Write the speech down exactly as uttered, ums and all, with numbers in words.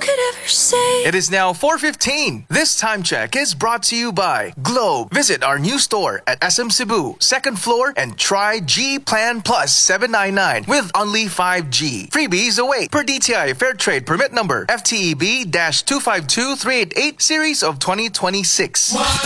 could ever say. It is now four fifteen. This time check is brought to you by Globe. Visit our new store at S M Cebu, second floor, and try G Plan Plus seven ninety-nine with only five G. Freebies await per D T I Fair Trade Permit number F T E B two five two three eight eight series of twenty twenty-six.